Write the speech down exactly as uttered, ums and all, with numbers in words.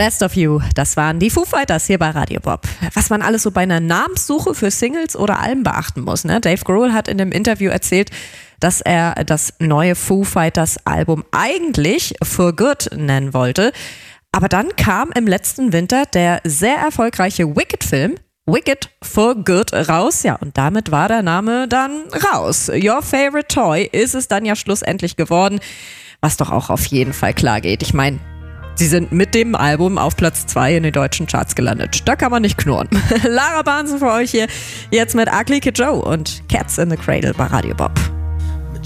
Best of You, das waren die Foo Fighters hier bei Radio Bob. Was man alles so bei einer Namenssuche für Singles oder Alben beachten muss, ne? Dave Grohl hat in dem Interview erzählt, dass er das neue Foo Fighters Album eigentlich For Good nennen wollte. Aber dann kam im letzten Winter der sehr erfolgreiche Wicked-Film Wicked For Good raus. Ja, und damit war der Name dann raus. Your Favorite Toy ist es dann ja schlussendlich geworden, was doch auch auf jeden Fall klar geht. Ich meine, sie sind mit dem Album auf Platz zwei in den deutschen Charts gelandet. Da kann man nicht knurren. Lara Bahnsen für euch hier jetzt mit Ugly Kid Joe und Cats in the Cradle bei Radio Bob.